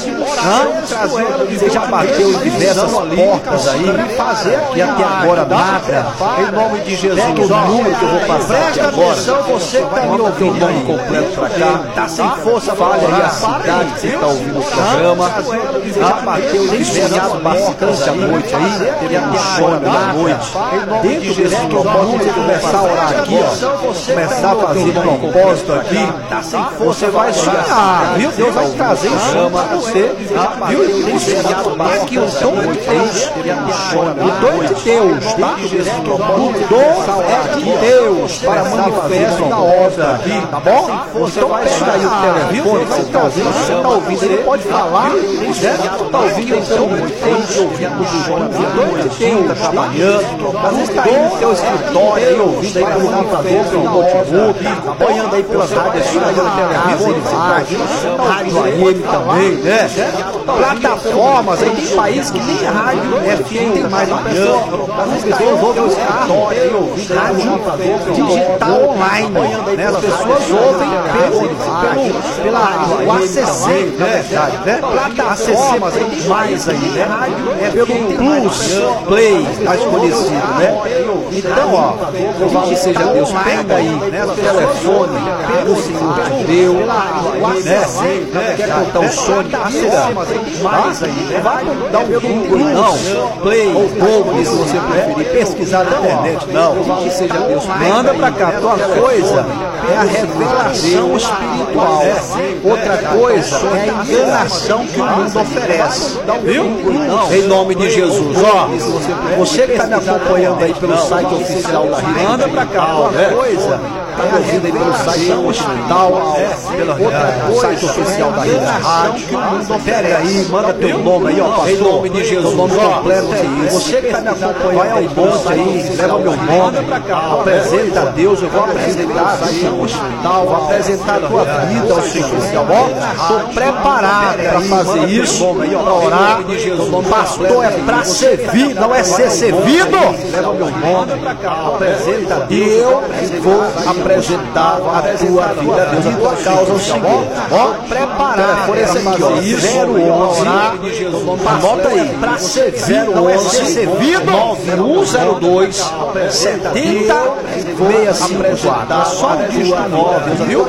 Você já bateu em diversas portas aí e até agora nada. Em nome de Jesus, ó. Número que eu vou passar aqui agora. Presta atenção, você que está me ouvindo. O nome completo para cá. Está sem força para orar. Olha aí a cidade que você está ouvindo o programa. Já bateu tem sonhado bastante à noite aí, teve até agora da noite. Dentro desse propósito, começar a orar aqui, ó, começar a fazer propósito aqui, você vai sonhar, viu? Deus vai trazer em chama a você, viu? Tem sonhado aqui o dom de Deus, o dom de Deus, tá? O dom é de Deus para manifesto da obra, tá bom? Então pega aí o telefone, você está ouvindo, você está ouvindo, ele pode falar, certo? Está ouvindo então, tem que ouvir o João, dois de Deus trabalhando, às vezes está aí no seu escritório, aí, ouvindo aí pelo computador, pelo notebook, acompanhando aí pelas rádios, pelo telefone, rádio, rádio A M também, né? Plataformas, aí tem país que nem rádio F M tem mais amanhã, às vezes as pessoas ouvem o escritório, aí, ouvindo rádio digital online, né? As pessoas ouvem pelo, pelo, pela, o A C C, na verdade, né? Plataformas, aí tem mais aí, né? É pelo Plus Play, mais conhecido, né? Então, ó, louvado seja Deus, pega aí, né? O telefone, pega o Senhor te deu, né? Quer contar um sonho, pega mais aí, né? Vai dar um Google, não, Play, ou Google, se você preferir, pesquisar na internet, não, louvado seja Deus, manda pra cá, tua coisa é a revelação espiritual, outra coisa é a enganação que o mundo oferece, viu? Em nome de Jesus, ó, você que está me acompanhando aí pelo site oficial da Rede, manda pra cá, ó, né? Coisa, tá me ouvindo aí pelo site hospital, pelo site oficial da Rede Rádio, que o mundo oferece aí, manda teu nome aí, ó, pastor, em nome de Jesus, o nome completo é isso. Você que está me acompanhando aí, monte aí, leva meu nome, apresenta a Deus, eu vou apresentar aí no hospital, vou apresentar a tua vida ao Senhor, ó, estou preparado para fazer isso, para orar. Pastor é para servir, não é ser servido. Leva meu nome, apresenta e eu vou apresentar a tua vida a Deus, a tua causa ao Senhor. Ó, preparar por esse aqui, ó, zero onze, anota aí, para servir, não é ser servido, nove um zero dois, setenta, seis cinco quatro, é só um dígito nove, viu,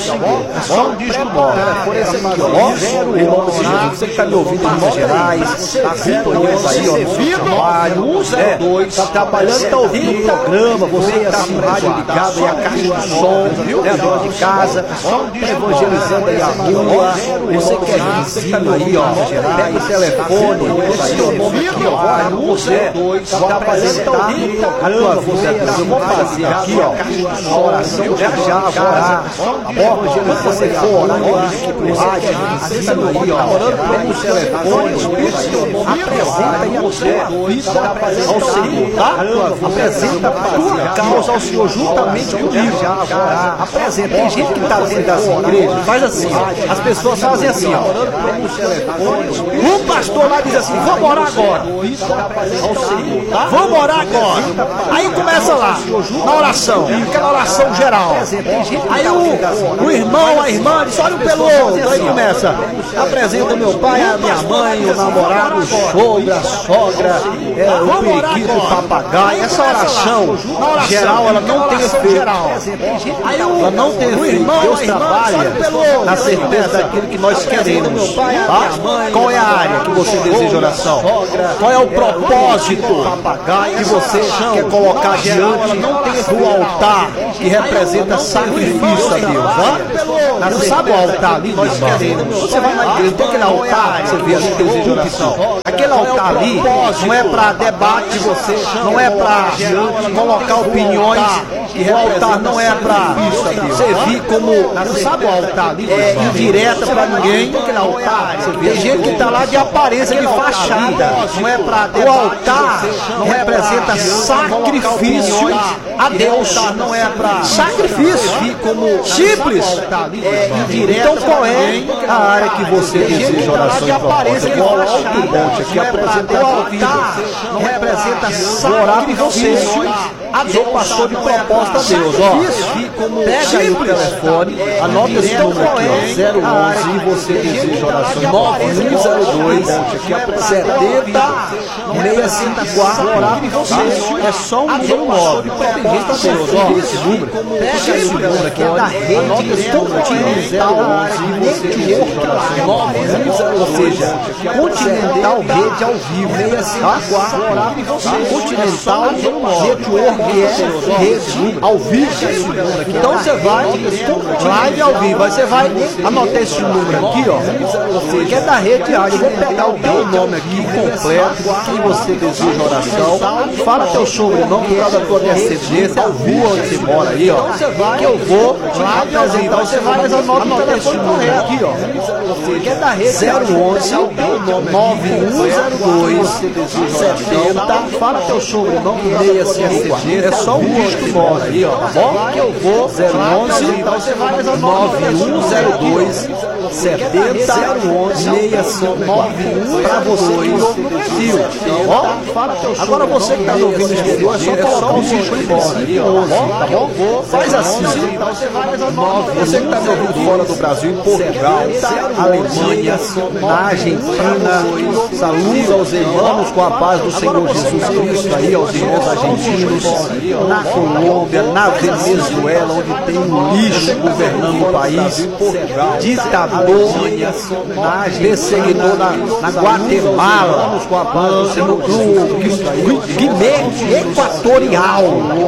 é só um dígito nove, por esse aqui, ó, zero onze, você que está me ouvindo em Minas Gerais, está acompanhando aí, ó, no trabalho, zero dois, está trabalhando, está ouvindo o programa, você está com o rádio ligado aí, a caixa de som, né, a dona de casa, está evangelizando aí a rua, você quer visita aí, ó, pega o telefone, esse é o nome aqui, ó, zero dois, está trabalhando, está ouvindo o programa, você, eu vou fazer aqui, ó, a oração já já, vou orar, a evangelizando, você for orar, pro rádio, assista aí, ó, orando pelo telefone, apresenta aí a você ao Senhor, tá? Apresenta a tua causa ao Senhor juntamente comigo. Apresenta. Tem gente que está dentro das igrejas, faz assim, ó. As pessoas fazem assim, ó. Um pastor lá diz assim, vamos orar agora. Vamos orar agora. Aí começa lá, na oração, aquela oração geral. Aí o, o irmão, a irmã diz, olha um pelo outro. Aí começa, apresenta meu pai, a minha mãe, o namorado, o sogro, a sogra, é, o periquito, o papagaio. Essa oração geral, ela não tem efeito. Para não ter filho, Deus trabalha na certeza daquilo que nós queremos. Tá? Qual é a área que você deseja oração? Qual é o propósito que você quer colocar diante do altar que representa sacrifício a Deus? Tá? Não sabe o altar ali? Nós queremos. Você vai na igreja, tem aquele altar, você vê ali que deseja oração. Aquele altar ali não é para debate, você não é para colocar opiniões. O altar não é para servir como, não sabe o altar ali? É indireta para ninguém. Tem gente que está lá de aparência, de fachada. Não é para o altar não representa sacrifício a Deus. Não é para sacrifício simples. Então qual é a área que você deseja oração e propósito? Eu vou alto monte aqui apresentar a vida. Não representa sacrifício a Deus. Sou pastor de proposta a Deus. Ó, pega aí o telefone, anota esse número aqui, ó, zero onze, e você deseja oração nove um zero dois, setenta, seiscentos e cinquenta e quatro. É só um número nove. Proposta a Deus. Ó, esse número, pega aí o número aqui, anota esse número aqui, zero onze, e você deseja oração nove um zero dois, ou seja, Continental Rede ao vivo, seiscentos e cinquenta e quatro, Continental Network é rede ao vivo. Então você vai, live ao vivo, aí você vai anotar esse número aqui, ó, que é da rede área. Eu vou pegar o teu nome aqui completo, quem você deseja oração, fala teu sobrenome, por causa da tua descendência, a rua onde você mora aí, ó, que eu vou apresentar. Você vai, mas anota o telefone correto aqui, ó, que é da rede zero onze, nove um zero dois, setenta, fala teu sobrenome, seiscentos e cinquenta e quatro, é só um dígito mora aí, ó, tá bom? Que eu vou, zero onze, nove um zero dois, setenta, zero onze, seiscentos e nove um, para você que ouve no Brasil, ó. Agora você que está no ouvindo no exterior, é só colocar um cinquenta e cinco, tá bom? Faz assim, você que está me ouvindo fora do Brasil, em Portugal, Alemanha, na Argentina, saúde aos irmãos com a paz do Senhor Jesus Cristo aí, aos irmãos argentinos, na Colômbia, na Venezuela, onde tem um lixo governando o país, ditador, perseguidor na, na Guatemala, com a paz do Senhor Cristo aí, Guiné Equatorial,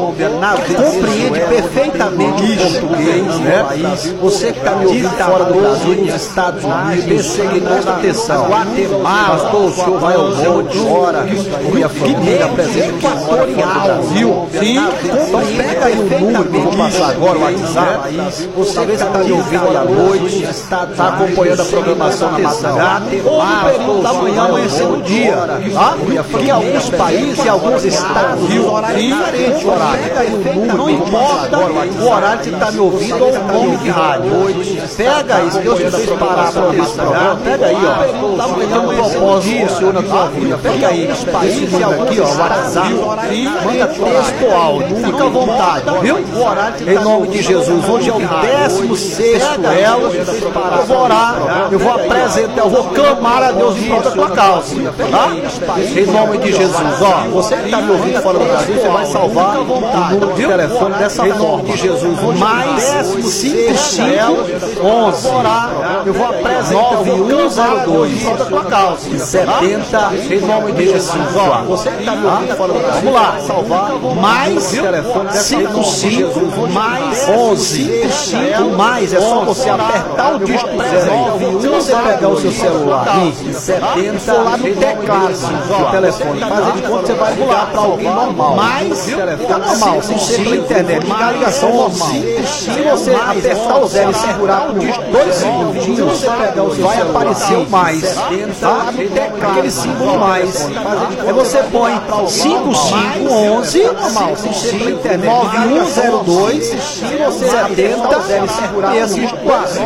compreende perfeitamente o português, né? Você que está me ouvindo fora do Brasil, nos Estados Unidos, perseguidor, presta atenção, Guatemala, pastor, o senhor vai ao monte, ora, minha família apresenta Equatorial, viu? Sim, então pega aí o número que eu vou passar agora, o WhatsApp. Você que está me ouvindo aí à noite, está acompanhando a programação na madrugada, ou no período da manhã, amanhecendo o dia, tá? Porque alguns países e alguns estados, viu? Diferente o horário. Pega aí o número, não importa o horário que você está me ouvindo ou o nome de rádio. Pega isso, Deus te fez parar para ouvir esse programa. Pega aí, ó. Tem um propósito do Senhor na tua vida. Pega aí, esse número aqui, ó, WhatsApp. Manda texto ou áudio, fica à vontade, viu? Em nome de Jesus, hoje é o décimo sexto elo, eu vou orar, eu vou apresentar, eu vou clamar a Deus em prol da tua causa, tá? Em nome de Jesus, ó, você que está me ouvindo fora do Brasil, você vai salvar o número de telefone dessa forma. Em nome de Jesus, mais cinco cinco onze, eu vou apresentar nove um zero dois, da tua causa, setenta, em nome de Jesus, ó, você que está me ouvindo fora do Brasil, vamos lá, salvar, mais cinco cinco, mais onze, cinco, mais, é só você apertar o dígito zero. Se você pegar o seu celular e setenta, for lá no teclado do telefone, fazer de conta que você vai ligar para alguém normal. Mais, telefone normal, sem ser pela internet, ligar a ligação normal. Se você apertar o zero e segurar por dois segundinhos, você pegar o seu vai aparecer o mais, tá? Aquele símbolo mais. Aí você põe cinco cinco onze, normal, sem ser pela internet, nove um zero dois, setenta, e assim quatro.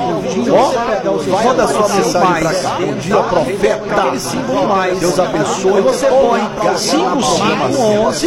Ó, manda sua mensagem para cá. Bom dia, profeta. Aquele símbolo mais. Deus abençoe. Você põe cinco cinco onze,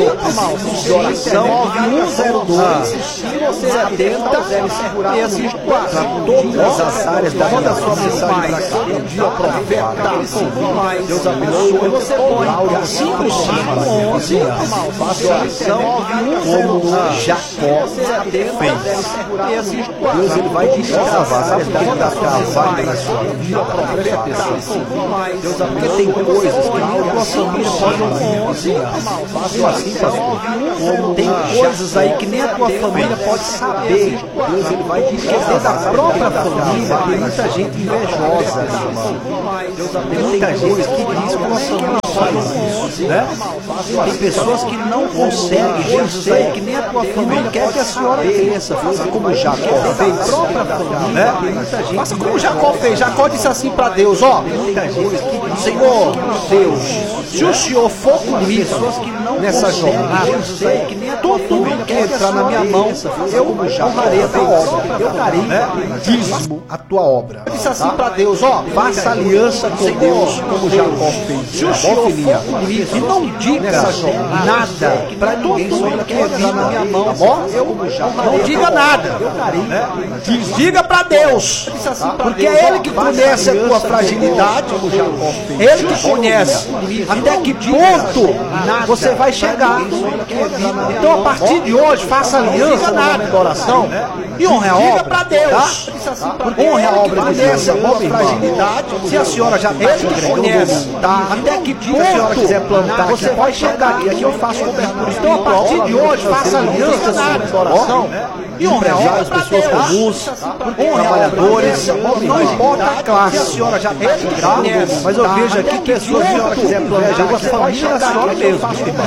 nove um zero dois, setenta, e assim quatro. Todas as áreas da manda sua mensagem para cá. Bom dia, profeta. Aquele símbolo mais. Deus abençoe. Você põe cinco cinco onze, faça oração como Jacó. ofende. Deus ele vai destravar, sabe? Toda a travagem na sua vida, preste atenção. Deus, porque tem coisas que a tua família pode não cozinhar. Fácil assim, pastor. Tem coisas aí que nem a tua família pode saber. Deus ele vai destravar da própria família. Tem muita gente invejosa, irmão. Tem muita gente que diz que a tua família faz isso, né? Tem pessoas que não conseguem, Jesus aí, que nem a tua família quer que a senhora cresça, faça como Jacó fez, própria família, né? Faça como Jacó fez. Jacó disse assim para Deus, ó, Senhor Deus, se o Senhor for comigo nessa jornada, tudo que entrar na minha mão, eu honrarei a tua obra, eu darei dízimo a tua obra. Eu disse assim para Deus, ó, faça aliança com Deus, como Jacó fez. Se o Senhor for comigo, e não diga nada para ninguém sobre o que entrar na minha mão, não diga nada, diga para Deus, porque é Ele que conhece a tua fragilidade, Ele que conhece até que ponto você vai chegar. Então a partir de hoje faça aliança na oração e honre a obra para Deus, honre a obra de Deus, a tua fragilidade. Se a senhora já está conhece, tá? Até que ponto a senhora quiser plantar, você vai chegar aqui, aqui eu faço cobertura. Então a partir de hoje faça aliança na oração e honre a obra, as pessoas comuns, trabalhadores, não importa a classe. Se a senhora já está conhece, mas eu vejo aqui pessoas que a senhora quiser planejar, a família da senhora mesmo,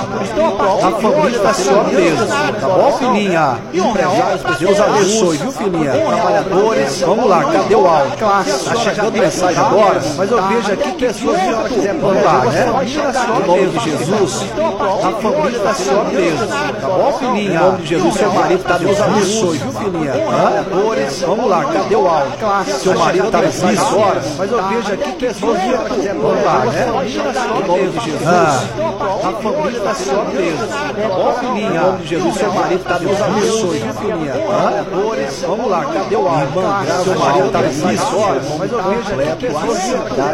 a família da senhora mesmo, tá bom, filhinha? Deus abençoe, viu, filhinha? Trabalhadores, vamos lá, cadê o áudio? Tá chegando mensagem agora, mas eu vejo aqui pessoas que a senhora quiser planejar, né? Em nome de Jesus, a família da senhora mesmo, tá bom, filhinha? Em nome de Jesus, seu marido está Deus abençoe, viu, filhinha? Trabalhadores, vamos lá, cadê o áudio? Seu marido está no vício agora, mas eu vejo aqui pessoas que a senhora quiser planejar, né? Em nome de Jesus, a família da senhora mesmo, tá bom, filhinha? Em nome de Jesus, seu marido está Deus abençoe, viu, filhinha? Vamos lá, cadê o áudio? Seu marido está no vício agora, mas eu vejo aqui pessoas que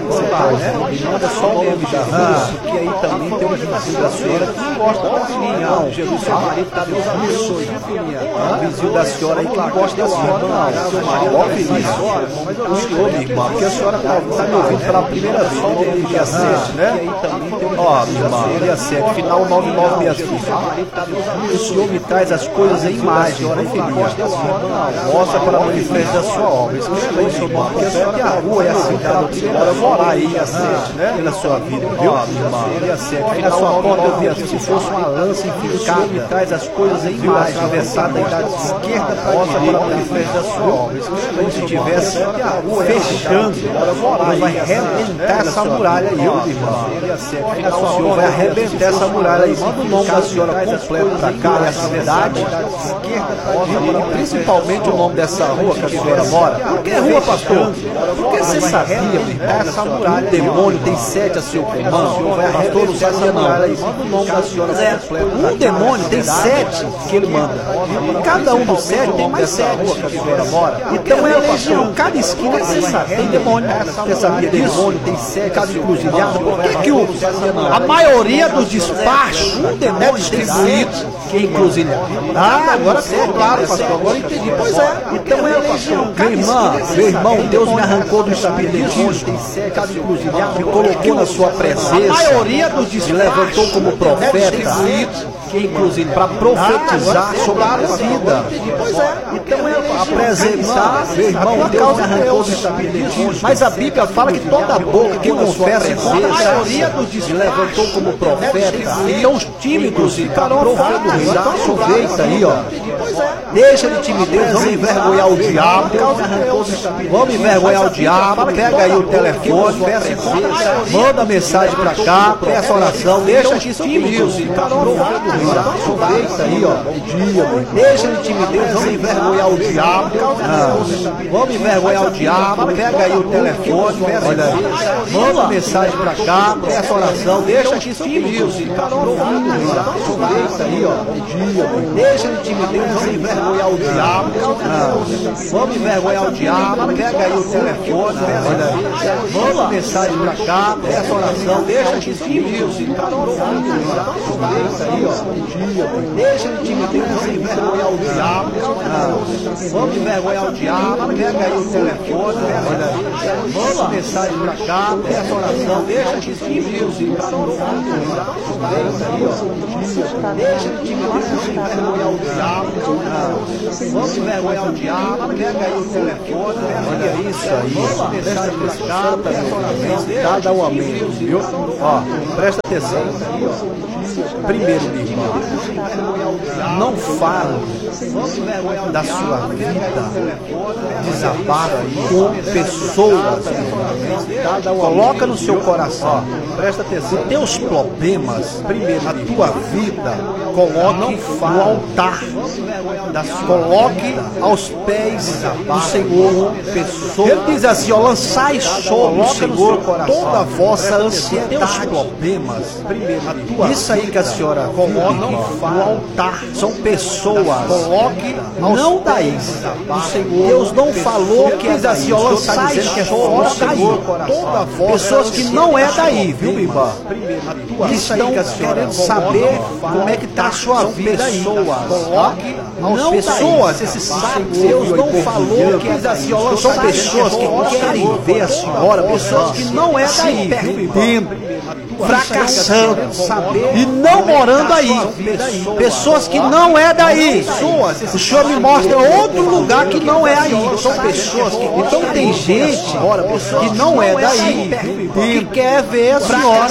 me manda só o nome de Jesus, porque aí também tem um vizinho da senhora que não gosta da filhinha, não. Jesus, seu marido está Deus abençoe, viu, filhinha? Um vizinho da senhora aí que não gosta da senhora, não. Seu marido, ó, filhinha, mas eu senhor, minha irmã, porque a senhora está me ouvindo pela primeira vez, só o nome de dia sete, né? Ó, minha irmã, dia sete, final nove nove seis cinco. O Senhor me traz as coisas em imagem, não filhinha? Mostra para manifestar da sua obra. Escreva aí seu nome, porque a senhora tem a rua e a cidade do Senhor. Eu vou orar aí, dia sete, né? Pela sua vida, viu? Ó, minha irmã, dia sete, aí na sua porta eu vi assim, se fosse uma lança enfincada, me traz as coisas em imagem, atravessada da esquerda para a direita, para manifestar da sua obra. Como se estivesse fechando, Deus vai arrebentar essa muralha aí, ó, irmã. O Senhor vai arrebentar essa muralha aí. Manda o nome da senhora completo para cá, e a cidade, principalmente o nome dessa rua que a senhora mora. Por que rua, pastor? Porque você sabia, essa muralha, o demônio tem sete a seu comando. Pastor, não sabia não. Manda o nome da senhora completo. Um demônio tem sete que ele manda. E cada um dos sete tem mais sete rua que a senhora mora. Então é a legião, cada esquina você sabe, tem demônio. Você sabia disso? Demônio tem sete, cada encruzilhada. Por que que o, a maioria dos despachos é distribuído que encruzilhada? Ah, agora ficou claro, pastor. Agora entendi. Pois é. Então é a legião. Minha irmã, meu irmão, Deus me arrancou do espiritismo, cada encruzilhada, me colocou na sua presença. A maioria dos despachos me levantou como profeta, para profetizar sobre a vida. Pois é. Então é apresentar, meu irmão, Deus me arrancou do espiritismo. Mas a Bíblia fala que toda boca que confessa a maioria dos despachos me levantou como profeta. Então os tímidos ficarão profetizar. Aproveita aí, ó. Deixa de timidez, vamos envergonhar o diabo. Vamos envergonhar o diabo. Pega aí o telefone, manda mensagem pra cá, peça oração. Deixa de timidez, aproveita aí, ó. Deixa de timidez, vamos envergonhar o diabo. Vamos envergonhar o diabo. Pega aí o telefone, olha aí, manda mensagem pra cá, peça oração. Deixa de timidez, aproveita aí, ó. Deixa de timidez, vamos envergonhar o diabo. Vamos envergonhar o diabo. Pega aí o telefone, olha aí, manda mensagem pra cá, peça oração. Deixa de timidez, aproveita aí, ó. Deixa ele te envergonhar o diabo. Vamos envergonhar o diabo. Pega aí o telefone. Manda mensagem pra cá. Peça oração. Deixa de se Deixa ele te envergonhar o diabo. Vamos envergonhar o diabo. Pega aí o telefone. Olha isso aí. Presta atenção. Dá um amém, viu? Ó, presta atenção. Primeiro, minha irmã, não fale da sua vida, desabafa com pessoas. Coloca no seu coração, presta atenção, teus problemas, primeiro, a tua vida, coloque no altar, coloque aos pés do Senhor pessoas. Ele diz assim, ó, lançai sobre o Senhor toda a vossa ansiedade, teus problemas, primeiro, a tua isso aí que a senhora coloque no altar, são pessoas, coloque não daí, o Senhor, Deus não falou que diz assim, ó, lançai fora daí, toda a vossa pessoas que não é daí, viu, Biba? Que estão querendo saber como é que está a sua vida aí, coloque não pessoas, esse sabe, Deus não falou que diz assim, ó, são pessoas que querem ver a senhora, pessoas que não é daí, perdendo, fracassando e não morando aí, pessoas que não é daí. O Senhor me mostra outro lugar que não é aí. São pessoas que então tem gente que não é daí, que quer ver a senhora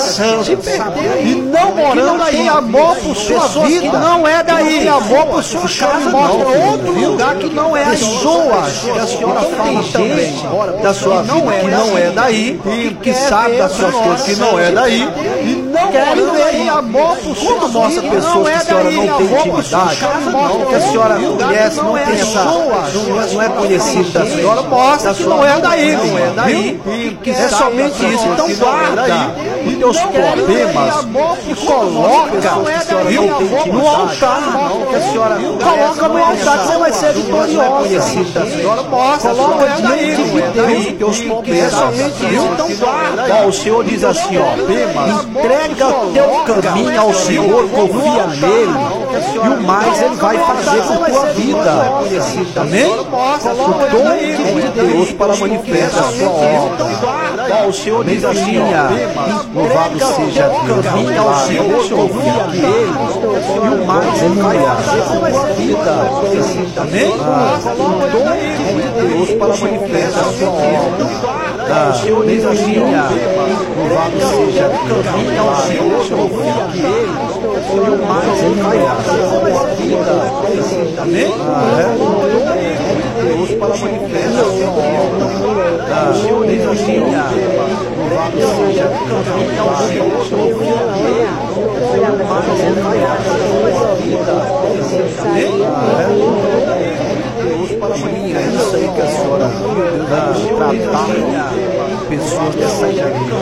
e não morando aí. Tem amor por sua vida, que não é daí. Tem amor por sua casa. Me mostra outro lugar que não é aí. Pessoas que a senhora fala também da sua vida que não é daí, que sabe das suas coisas que não é daí. E não querem ver amor por sua vida. Mostra pessoas que a senhora não tem intimidade, que a senhora conhece, não tem essa, não é conhecida da senhora, mostra que não é daí, não é daí, é somente isso. Então guarda os teus problemas e coloca no altar, que a senhora coloca no altar, que você vai ser vitoriosa. A senhora mostra, coloca diante de Deus os teus problemas, é somente isso. Então guarda. O Senhor diz assim, ó, entrega teu caminho ao Senhor, confia nele, e o mais ele vai fazer com a tua vida. Amém? O dom de Deus para manifestar a sua obra. O Senhor diz assim, louvado seja Deus, caminho ao Senhor, confia nele, e o mais ele vai fazer com a tua vida. Amém? O dom de Deus para manifestar a sua obra. Ah, o Senhor diz assim, louvado seja Deus, caminho ao Senhor, confia nele, e o mais ele vai fazer com a tua vida. Amém? Deus para manifestar a sua obra. Ah, o Senhor diz assim, louvado seja Deus, caminho ao Senhor, confia nele, e o mais ele vai fazer com a tua vida. Amém? Deus para manifestar. É isso aí que a senhora vai tratar pessoas dessa igreja.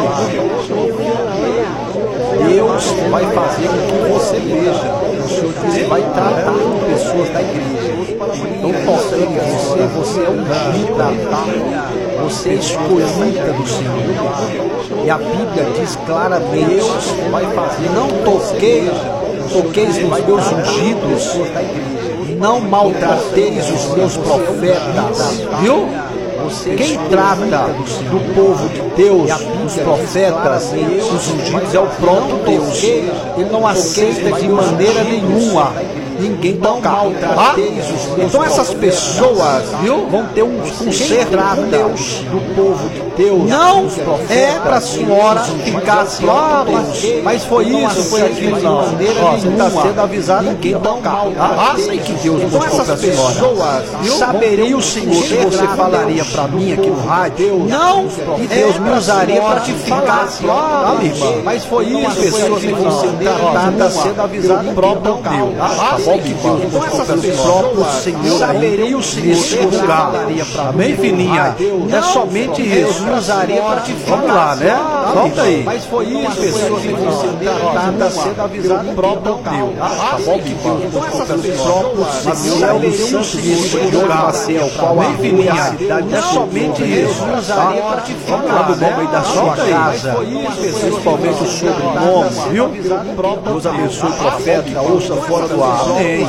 Deus vai fazer com que você veja. O Senhor diz que vai tratar com pessoas da igreja. Não toque em você, você é um filho tratar. Você é escolhida do Senhor. E a Bíblia diz claramente: Deus vai fazer. Não toqueis, toqueis nos meus ungidos. Não maltrateis os meus profetas. Viu? Quem trata do povo de Deus, os profetas, os ungidos, é o próprio Deus. Ele não aceita de maneira nenhuma ninguém tocar. Ah? Então essas pessoas, viu, vão ter um conserto Deus do povo de Deus. Não é para a senhora ficar assim, ó, mas, mas foi isso, foi aquilo, não. Você está sendo avisado, ninguém tocar. Ah, sei que Deus mostrou para a senhora. Saberia o Senhor que você falaria para mim aqui no rádio? Não, e Deus me usaria para te ficar assim, ó, minha irmã. Mas foi isso, pessoas que vão ser tratadas, sendo avisado o próprio Deus. Ah, sei que Deus mostrou para o próprio Senhor. Saberia o Senhor nesse lugar. Amém, filhinha? É somente isso. Usaria para te falar. Vamos lá, né? Volta aí. Mas foi isso, pessoas que vão ser tratadas, sendo avisado o próprio Deus. Ah, bom que Deus mostrou para o próprio Senhor. É o Senhor, Senhor, qual a filhinha? É somente Jesus usaria para te falar do nome da sua casa, principalmente o sobrenome, viu? Deus abençoe o profeta, ouça fora do ar. Amém.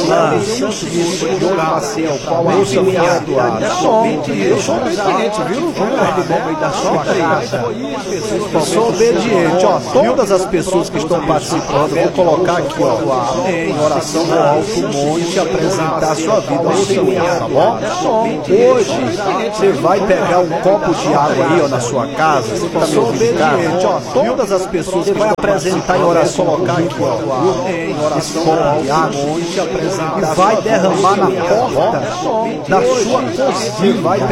Maciel, ouça fora do ar. É somente eu sou obediente, viu? Vamos do nome da sua casa. Eu sou obediente, ó. Todas as pessoas que estão participando, vou colocar aqui, ó, em oração no alto monte, apresentar a sua vida ao Senhor, tá bom? Hoje, você vai pegar um copo de água aí, ó, na sua casa. Você está me ouvindo em casa? Ó, todas as pessoas que vai apresentar em oração, colocar aqui, ó, em oração no alto monte, apresentar e vai derramar na porta da sua consciência.